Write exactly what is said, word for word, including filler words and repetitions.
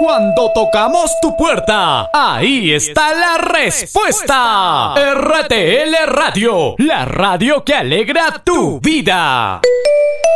Cuando tocamos tu puerta, ahí está la respuesta. R T L Radio, la radio que alegra tu vida.